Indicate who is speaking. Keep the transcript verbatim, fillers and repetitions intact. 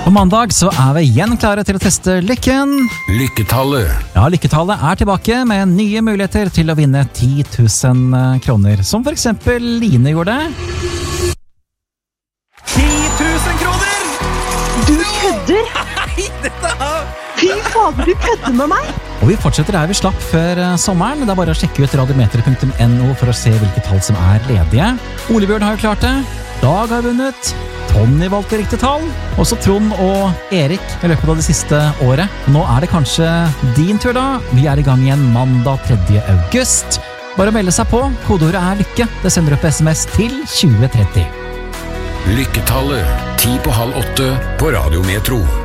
Speaker 1: På mandag så er vi igjen klare til å teste lykken.
Speaker 2: Lykketallet.
Speaker 1: Ja, lykketallet er tilbake med nye muligheter til å vinne ti tusen kroner. Som for eksempel Line gjorde.
Speaker 3: ti tusen kroner!
Speaker 4: Du kødder!
Speaker 3: Nei, dette er...
Speaker 4: Fy fader, du kødder med meg!
Speaker 1: Og vi fortsetter der vi slapp før sommeren. Det er bare å sjekke ut radiometer punktum no for å se hvilke tall som er ledige. Olebjørn har jo klart det. Dag har vunnet. Tony valgte riktig tall. Også Trond og Erik i løpet av det siste året. Nå er det kanskje din tur da. Vi er i gang igjen mandag tredje august. Bare å melde seg på. Kodeordet er lykke. Det sender opp sms til tjue tretti.
Speaker 2: Lykketallet. Ti på halv åtte på Radio Metro.